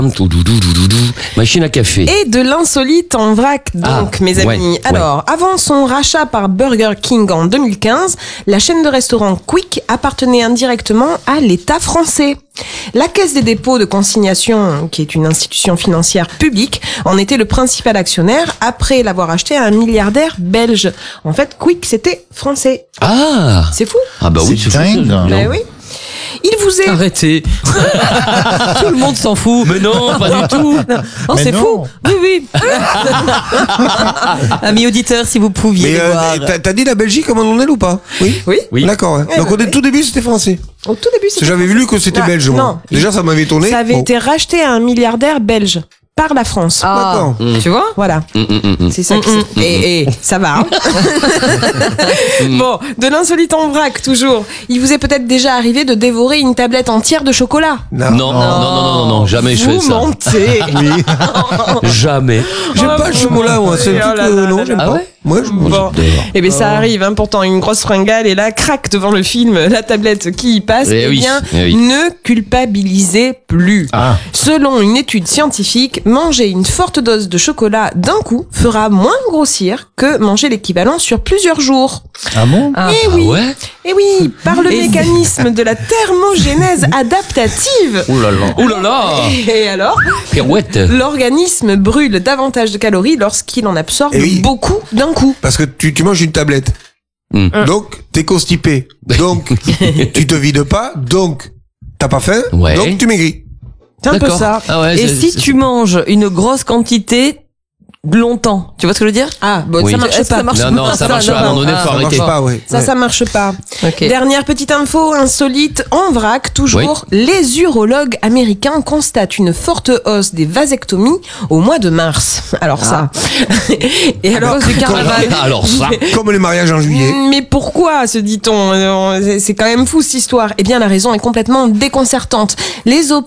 Machine à café. Et de l'insolite en vrac, donc, mes amis. Alors, avant son rachat par Burger King en 2015, la chaîne de restaurants Quick appartenait indirectement à l'État français. La Caisse des dépôts de consignation, qui est une institution financière publique, en était le principal actionnaire après l'avoir acheté à un milliardaire belge. En fait, Quick, c'était français. Ah! C'est fou. Ah bah oui, c'est dingue. Ben oui. Il vous est... Arrêtez. Tout le monde s'en fout. Mais non, pas du tout. Oh, Mais c'est non. fou. Oui, oui. Amis auditeurs, si vous pouviez Mais les voir. t'as dit la Belgique comment on est ou pas? Oui. Oui. Oui. D'accord. Ouais. Donc au tout début c'était français. Au tout début, Parce que c'était j'avais lu que c'était Ah, belge. Moi. non. Déjà ça m'avait étonné. Ça avait été racheté à un milliardaire belge par la France. Ah, D'accord. tu vois? Voilà. C'est ça que c'est. Et ça va. Hein. Bon, de l'insolite en vrac, toujours. Il vous est peut-être déjà arrivé de dévorer une tablette entière de chocolat. Non, jamais je fais Vous ça. mentez. Jamais. J'aime pas le chocolat moi. C'est un Oh truc là là non là j'aime là. pas. Ah ouais Moi je Bon. Eh bien, ça arrive, hein, pourtant, une grosse fringale, et là, craque devant le film, la tablette qui y passe, Eh oui, bien, eh oui. ne culpabilisez plus. Ah. Selon une étude scientifique, manger une forte dose de chocolat d'un coup fera moins grossir que manger l'équivalent sur plusieurs jours. Ah bon? Eh oui, ouais? eh oui, par le Et- mécanisme de la thermogénèse adaptative. Ouh là là. Ouh là là. Et alors, Pirouette. l'organisme brûle davantage de calories lorsqu'il en absorbe Eh oui. beaucoup d'un coup. Parce que tu manges une tablette. Donc t'es constipé. Donc tu te vides pas. Donc t'as pas faim. Ouais. Donc tu maigris. C'est un peu D'accord. ça. Ah ouais, Et c'est- si c'est- tu manges une grosse quantité longtemps, tu vois ce que je veux dire? Ah, bon, Oui. ça marche Est-ce que pas. ça marche Non, non, ça marche pas. À un moment donné, faut Ça arrêter. marche pas ouais. Ça marche pas. Ok. Dernière petite info insolite en vrac, toujours. Les urologues américains constatent une forte hausse des vasectomies au mois de mars. Alors ça. Et alors, cause du carnaval. Alors ça. Comme les mariages en juillet. mais pourquoi, se dit-on? C'est quand même fou, cette histoire. Eh bien, la raison est complètement déconcertante. Les